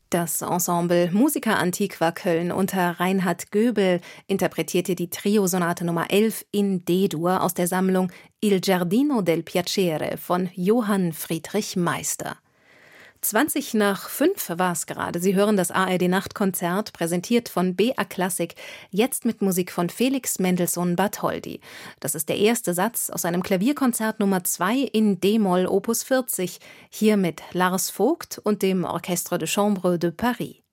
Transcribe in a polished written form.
Das Ensemble Musica Antiqua Köln unter Reinhard Göbel interpretierte die Triosonate Nummer 11 in D-Dur aus der Sammlung Il Giardino del Piacere von Johann Friedrich Meister. 5:20 war es gerade. Sie hören das ARD-Nachtkonzert, präsentiert von BA Klassik, jetzt mit Musik von Felix Mendelssohn Bartholdy. Das ist der erste Satz aus seinem Klavierkonzert Nummer 2 in D-Moll Opus 40, hier mit Lars Vogt und dem Orchestre de Chambre de Paris.